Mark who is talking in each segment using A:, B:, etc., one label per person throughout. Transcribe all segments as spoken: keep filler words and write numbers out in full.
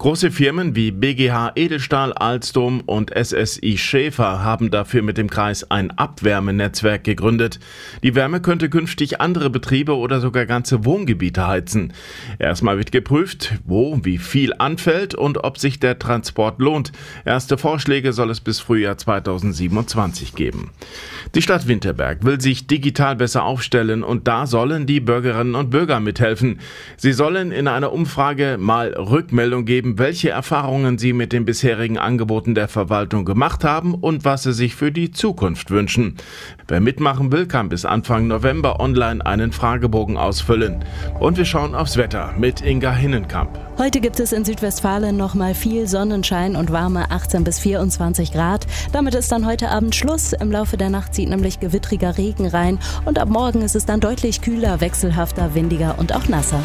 A: Große Firmen wie B G H Edelstahl, Alstom und S S I Schäfer haben dafür mit dem Kreis ein Abwärmenetzwerk gegründet. Die Wärme könnte künftig andere Betriebe oder sogar ganze Wohngebiete heizen. Erstmal wird geprüft, wo wie viel anfällt und ob sich der Transport lohnt. Erste Vorschläge soll es bis Frühjahr zweitausendsiebenundzwanzig geben. Die Stadt Winterberg will sich digital besser aufstellen und da sollen die Bürgerinnen und Bürger mithelfen. Sie sollen in einer Umfrage mal Rückmeldung geben, welche Erfahrungen sie mit den bisherigen Angeboten der Verwaltung gemacht haben und was sie sich für die Zukunft wünschen. Wer mitmachen will, kann bis Anfang November online einen Fragebogen ausfüllen. Und wir schauen aufs Wetter mit Inga Hinnenkamp.
B: Heute gibt es in Südwestfalen noch mal viel Sonnenschein und warme achtzehn bis vierundzwanzig Grad. Damit ist dann heute Abend Schluss. Im Laufe der Nacht zieht nämlich gewittriger Regen rein und ab morgen ist es dann deutlich kühler, wechselhafter, windiger und auch nasser.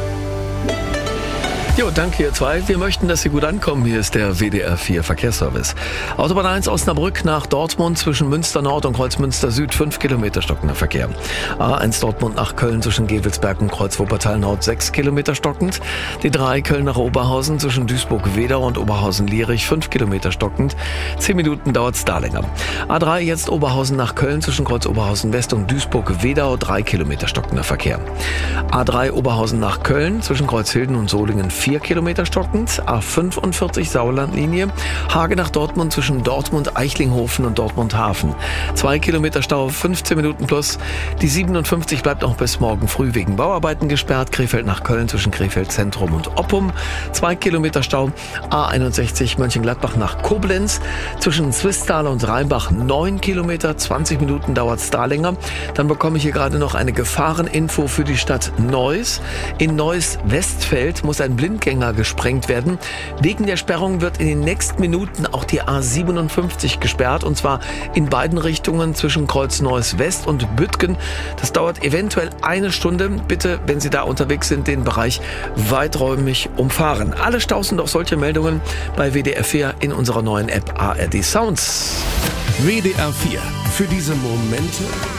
C: Jo, danke ihr zwei. Wir möchten, dass Sie gut ankommen. Hier ist der W D R vier Verkehrsservice. Autobahn eins Osnabrück nach Dortmund zwischen Münster Nord und Kreuzmünster Süd fünf Kilometer stockender Verkehr. A eins Dortmund nach Köln zwischen Gevelsberg und Kreuz Wuppertal Nord sechs Kilometer stockend. D drei Köln nach Oberhausen zwischen Duisburg-Wedau und Oberhausen-Lierich fünf Kilometer stockend. zehn Minuten dauert's da länger. A drei jetzt Oberhausen nach Köln zwischen Kreuz Oberhausen West und Duisburg-Wedau drei Kilometer stockender Verkehr. A drei Oberhausen nach Köln zwischen Kreuzhilden und Solingen vier Kilometer stockend. A fünfundvierzig Sauerlandlinie Hage nach Dortmund zwischen Dortmund Eichlinghofen und Dortmund Hafen zwei Kilometer Stau, fünfzehn Minuten plus. Die siebenundfünfzig bleibt auch bis morgen früh wegen Bauarbeiten gesperrt. Krefeld nach Köln zwischen Krefeld Zentrum und Oppum zwei Kilometer Stau. A einundsechzig Mönchengladbach nach Koblenz zwischen Swisttal und Rheinbach neun Kilometer, zwanzig Minuten dauert's da länger. Dann bekomme ich hier gerade noch eine Gefahreninfo für die Stadt Neuss. In Neuss-Westfeld muss ein Blind Blindgänger gesprengt werden. Wegen der Sperrung wird in den nächsten Minuten auch die A siebenundfünfzig gesperrt und zwar in beiden Richtungen zwischen Kreuz Neuss West und Büttgen. Das dauert eventuell eine Stunde. Bitte, wenn Sie da unterwegs sind, den Bereich weiträumig umfahren. Alle Staus und auch solche Meldungen bei W D R vier in unserer neuen App A R D Sounds.
D: W D R vier. Für diese Momente,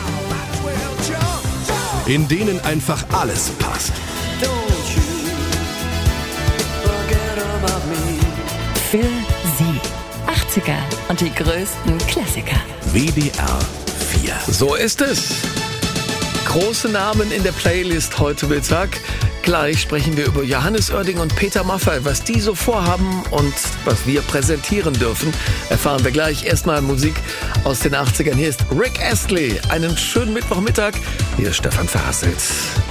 D: in denen einfach alles passt.
E: Für Sie. achtziger und die größten Klassiker.
D: W D R vier.
C: So ist es. Große Namen in der Playlist heute Mittag. Gleich sprechen wir über Johannes Oerding und Peter Maffay. Was die so vorhaben und was wir präsentieren dürfen, erfahren wir gleich. Erstmal Musik aus den achtzigern. Hier ist Rick Astley. Einen schönen Mittwochmittag. Hier ist Stefan Verhasselt.